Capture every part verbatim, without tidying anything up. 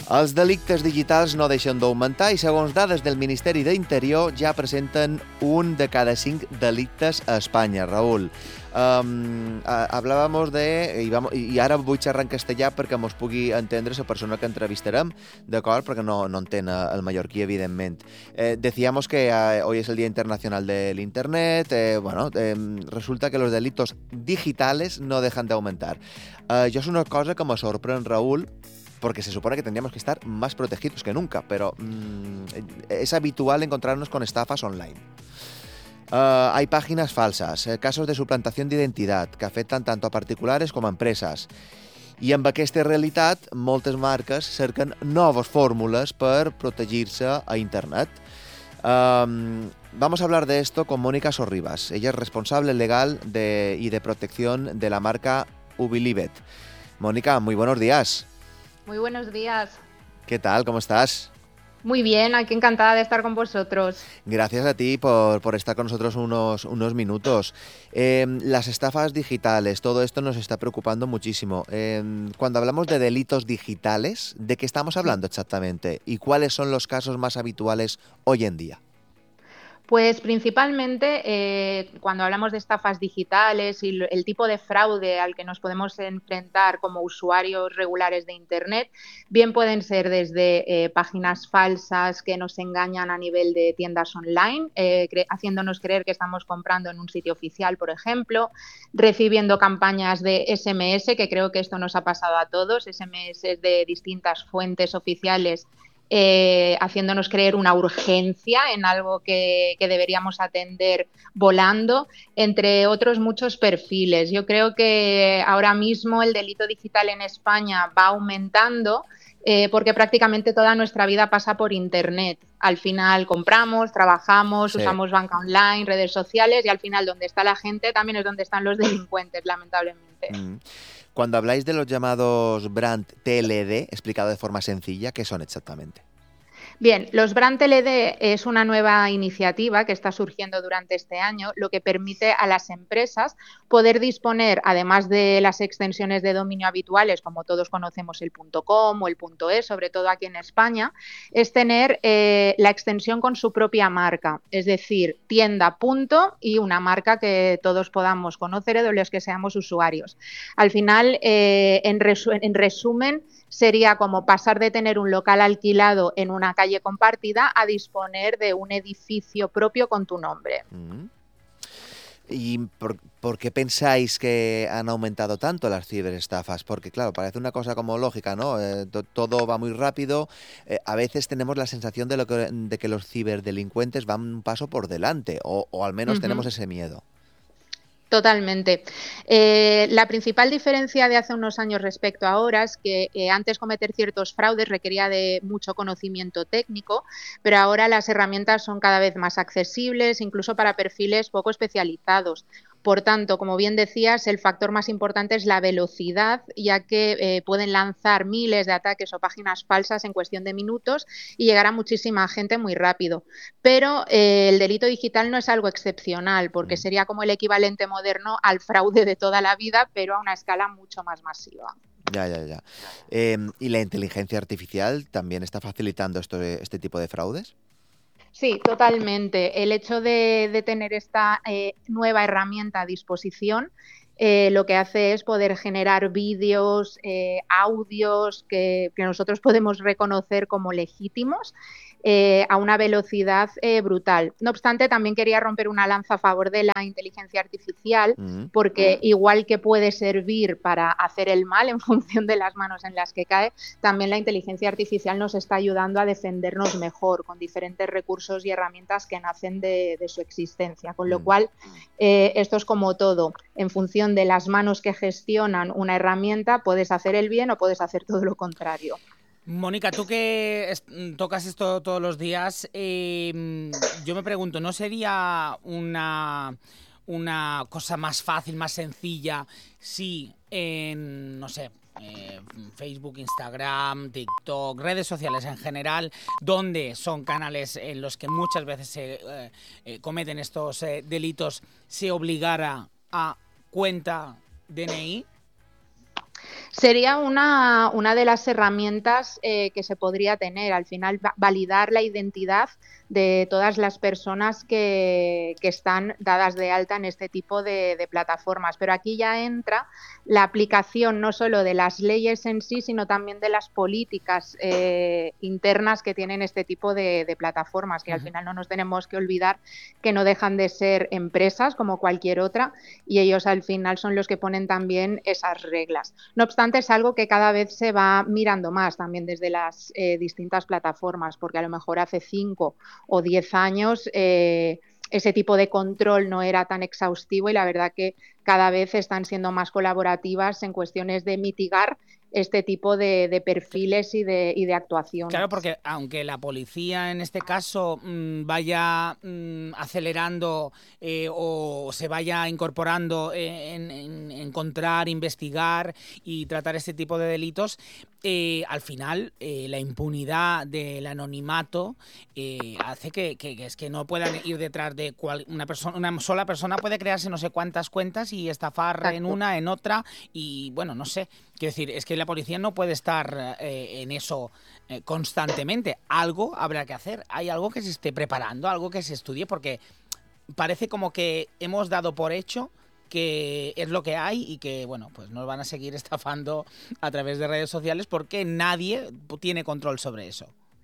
Els delictes digitals no deixen d'augmentar i, segons dades del Ministeri d'Interior, ja presenten un de cada cinc delictes a Espanya, Raül. Um, hablábamos de... I, vamos, I ara vull xerrar en castellà perquè mos pugui entendre la persona que entrevistarem, d'acord? Perquè no, no entén el mallorquí, evidentment. Eh, decíamos que eh, hoy es el Día Internacional del Internet. Eh, bueno, eh, resulta que los delitos digitales no dejan de aumentar. Eh, yo es una cosa que me sorprende, Raúl, porque se supone que tendríamos que estar más protegidos que nunca, pero mmm, es habitual encontrarnos con estafas online. Uh, hay páginas falsas, eh, casos de suplantación de identitat que afecten tant a particulares com a empreses. I amb aquesta realitat, moltes marques cerquen noves fórmules per protegir-se a internet. Um, vamos a hablar de esto con Mónica Sorribas. Ella es responsable legal de, y de protección de la marca Ubilibet. Mónica, muy buenos días. Muy buenos días. ¿Qué tal? ¿Cómo estás? Muy bien, aquí encantada de estar con vosotros. Gracias a ti por, por estar con nosotros unos, unos minutos. Eh, las estafas digitales, todo esto nos está preocupando muchísimo. Eh, cuando hablamos de delitos digitales, ¿de qué estamos hablando exactamente? ¿Y cuáles son los casos más habituales hoy en día? Pues principalmente eh, cuando hablamos de estafas digitales y el tipo de fraude al que nos podemos enfrentar como usuarios regulares de Internet, bien pueden ser desde eh, páginas falsas que nos engañan a nivel de tiendas online, eh, cre- haciéndonos creer que estamos comprando en un sitio oficial, por ejemplo, recibiendo campañas de ese eme ese, que creo que esto nos ha pasado a todos, ese eme ese de distintas fuentes oficiales, Eh, haciéndonos creer una urgencia en algo que, que deberíamos atender volando, entre otros muchos perfiles. Yo creo que ahora mismo el delito digital en España va aumentando eh, porque prácticamente toda nuestra vida pasa por Internet. Al final compramos, trabajamos, Sí. usamos banca online, redes sociales y al final donde está la gente también es donde están los delincuentes, lamentablemente. Mm. Cuando habláis de los llamados brand te ele de, explicado de forma sencilla, ¿qué son exactamente? Bien, los Brand te ele de es una nueva iniciativa que está surgiendo durante este año, lo que permite a las empresas poder disponer, además de las extensiones de dominio habituales, como todos conocemos el .com o el .es, sobre todo aquí en España, es tener eh, la extensión con su propia marca, es decir, tienda punto y una marca que todos podamos conocer y de los que seamos usuarios. Al final, eh, en, resu- en resumen, sería como pasar de tener un local alquilado en una calle compartida a disponer de un edificio propio con tu nombre. Mm. ¿Y por, por qué pensáis que han aumentado tanto las ciberestafas? Porque, claro, parece una cosa como lógica, ¿no? Eh, to- todo va muy rápido. Eh, a veces tenemos la sensación de, lo que, de que los ciberdelincuentes van un paso por delante, o, o al menos Uh-huh. tenemos ese miedo. Totalmente. Eh, la principal diferencia de hace unos años respecto a ahora es que eh, antes cometer ciertos fraudes requería de mucho conocimiento técnico, pero ahora las herramientas son cada vez más accesibles, incluso para perfiles poco especializados. Por tanto, como bien decías, el factor más importante es la velocidad, ya que eh, pueden lanzar miles de ataques o páginas falsas en cuestión de minutos y llegar a muchísima gente muy rápido. Pero eh, el delito digital no es algo excepcional, porque sería como el equivalente moderno al fraude de toda la vida, pero a una escala mucho más masiva. Ya, ya, ya. Eh, ¿y la inteligencia artificial también está facilitando esto, este tipo de fraudes? Sí, totalmente. El hecho de, de tener esta eh, nueva herramienta a disposición eh, lo que hace es poder generar vídeos, eh, audios que, que nosotros podemos reconocer como legítimos eh, a una velocidad eh, brutal. No obstante, también quería romper una lanza a favor de la inteligencia artificial, Mm. porque igual que puede servir para hacer el mal en función de las manos en las que cae, también la inteligencia artificial nos está ayudando a defendernos mejor con diferentes recursos y herramientas que nacen de, de su existencia. Con lo Mm. cual, eh, esto es como todo. En función de las manos que gestionan una herramienta, puedes hacer el bien o puedes hacer todo lo contrario. Mónica, tú que es, tocas esto todos los días, eh, yo me pregunto, ¿no sería una, una cosa más fácil, más sencilla, si en, no sé, eh, Facebook, Instagram, TikTok, redes sociales en general, donde son canales en los que muchas veces se eh, eh, cometen estos eh, delitos, se obligara a cuenta D N I? Sería una, una de las herramientas eh, que se podría tener, al final va validar la identidad de todas las personas que, que están dadas de alta en este tipo de, de plataformas. Pero aquí ya entra la aplicación no solo de las leyes en sí, sino también de las políticas eh, internas que tienen este tipo de, de plataformas, que uh-huh. al final no nos tenemos que olvidar que no dejan de ser empresas como cualquier otra y ellos al final son los que ponen también esas reglas. No obstante, es algo que cada vez se va mirando más también desde las eh, distintas plataformas, porque a lo mejor hace cinco o diez años eh, ese tipo de control no era tan exhaustivo y la verdad que cada vez están siendo más colaborativas en cuestiones de mitigar este tipo de, de perfiles y de, y de actuaciones. Claro, porque aunque la policía en este caso mmm, vaya mmm, acelerando eh, o se vaya incorporando en, en encontrar, investigar y tratar este tipo de delitos, eh, al final eh, la impunidad del anonimato eh, hace que, que, que es que no puedan ir detrás de cual, una persona, una sola persona puede crearse no sé cuántas cuentas y estafar Exacto. en una, en otra y bueno, no sé. Quiero decir, es que la policía no puede estar eh, en eso eh, constantemente. Algo habrá que hacer. Hay algo que se esté preparando, algo que se estudie, porque parece como que hemos dado por hecho que es lo que hay y que, bueno, pues nos van a seguir estafando a través de redes sociales porque nadie tiene control sobre eso.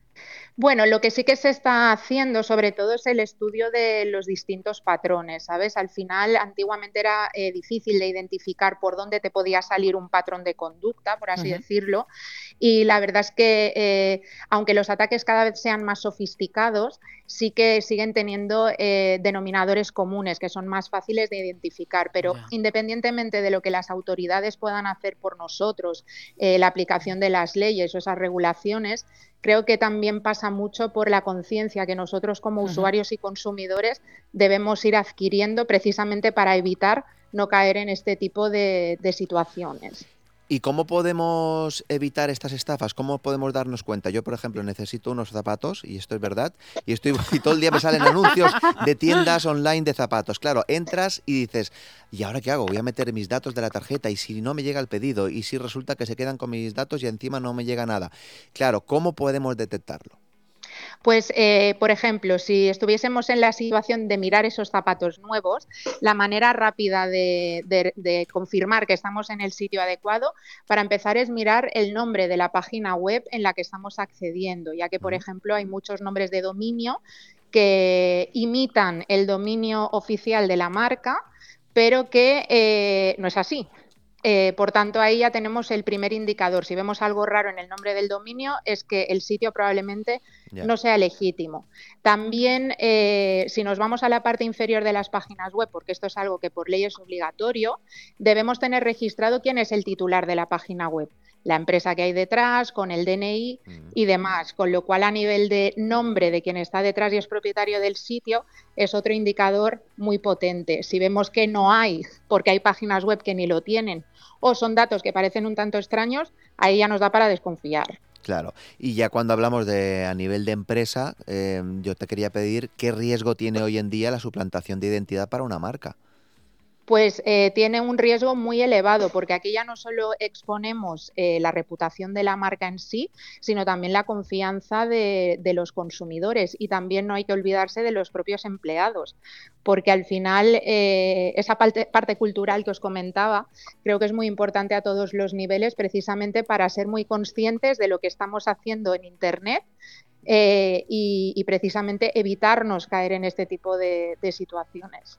Bueno, lo que sí que se está haciendo sobre todo es el estudio de los distintos patrones, ¿sabes? Al final, antiguamente era eh, difícil de identificar por dónde te podía salir un patrón de conducta, por así uh-huh. decirlo, y la verdad es que eh, aunque los ataques cada vez sean más sofisticados, sí que siguen teniendo eh, denominadores comunes que son más fáciles de identificar, pero yeah. independientemente de lo que las autoridades puedan hacer por nosotros, eh, la aplicación de las leyes o esas regulaciones, creo que también pasa mucho por la conciencia que nosotros como uh-huh. usuarios y consumidores debemos ir adquiriendo precisamente para evitar no caer en este tipo de, de situaciones. ¿Y cómo podemos evitar estas estafas? ¿Cómo podemos darnos cuenta? Yo, por ejemplo, necesito unos zapatos, y esto es verdad, y, estoy, y todo el día me salen anuncios de tiendas online de zapatos. Claro, entras y dices, ¿y ahora qué hago? Voy a meter mis datos de la tarjeta, y si no me llega el pedido, y si resulta que se quedan con mis datos y encima no me llega nada. Claro, ¿cómo podemos detectarlo? Pues, eh, por ejemplo, si estuviésemos en la situación de mirar esos zapatos nuevos, la manera rápida de, de, de confirmar que estamos en el sitio adecuado, para empezar, es mirar el nombre de la página web en la que estamos accediendo, ya que, por ejemplo, hay muchos nombres de dominio que imitan el dominio oficial de la marca, pero que eh, no es así. Eh, por tanto, ahí ya tenemos el primer indicador. Si vemos algo raro en el nombre del dominio, es que el sitio probablemente yeah. no sea legítimo. También, eh, si nos vamos a la parte inferior de las páginas web, porque esto es algo que por ley es obligatorio, debemos tener registrado quién es el titular de la página web, la empresa que hay detrás, con el D N I mm. y demás, con lo cual a nivel de nombre de quien está detrás y es propietario del sitio es otro indicador muy potente. Si vemos que no hay, porque hay páginas web que ni lo tienen, o son datos que parecen un tanto extraños, ahí ya nos da para desconfiar. Claro, y ya cuando hablamos de a nivel de empresa, eh, yo te quería pedir qué riesgo tiene hoy en día la suplantación de identidad para una marca. Pues eh, tiene un riesgo muy elevado, porque aquí ya no solo exponemos eh, la reputación de la marca en sí, sino también la confianza de, de los consumidores, y también no hay que olvidarse de los propios empleados, porque al final eh, esa parte, parte cultural que os comentaba creo que es muy importante a todos los niveles, precisamente para ser muy conscientes de lo que estamos haciendo en Internet eh, y, y precisamente evitarnos caer en este tipo de, de situaciones.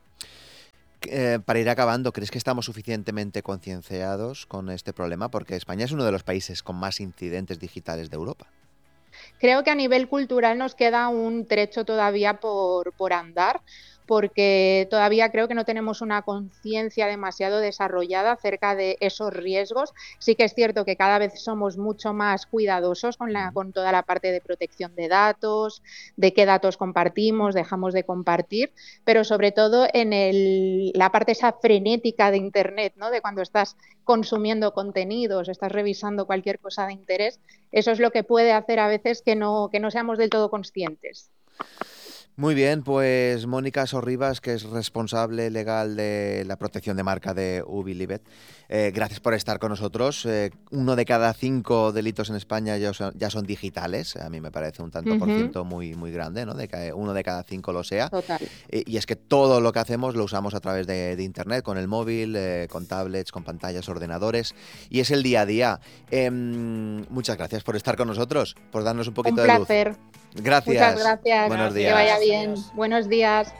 Eh, para ir acabando, ¿crees que estamos suficientemente concienciados con este problema? Porque España es uno de los países con más incidentes digitales de Europa. Creo que a nivel cultural nos queda un trecho todavía por, por andar, porque todavía creo que no tenemos una conciencia demasiado desarrollada acerca de esos riesgos. Sí que es cierto que cada vez somos mucho más cuidadosos con, la, con toda la parte de protección de datos, de qué datos compartimos, dejamos de compartir, pero sobre todo en el, la parte esa frenética de Internet, ¿no? De cuando estás consumiendo contenidos, estás revisando cualquier cosa de interés, eso es lo que puede hacer a veces que no, que no seamos del todo conscientes. Muy bien, pues Mónica Sorribas, que es responsable legal de la protección de marca de Ubilibet, eh, gracias por estar con nosotros. Eh, uno de cada cinco delitos en España ya son, ya son digitales. A mí me parece un tanto uh-huh. por ciento muy, muy grande, ¿no? De que uno de cada cinco lo sea. Total. Eh, y es que todo lo que hacemos lo usamos a través de, de Internet, con el móvil, eh, con tablets, con pantallas, ordenadores. Y es el día a día. Eh, muchas gracias por estar con nosotros, por darnos un poquito un de luz. Un placer. Gracias. Muchas gracias. Buenos días. Que vaya bien. Buenos días.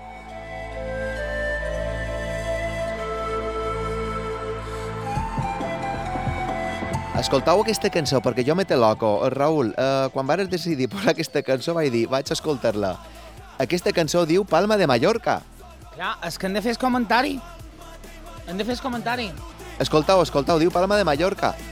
Escoltau aquesta cançó, perquè jo me té loco. Raül, eh, quan vares decidir posar aquesta cançó vaig dir, vaig escoltar-la. Aquesta cançó diu Palma de Mallorca. Clar, és que hem de fer el comentari. Hem de fer el comentari. Escoltau, escoltau, diu Palma de Mallorca.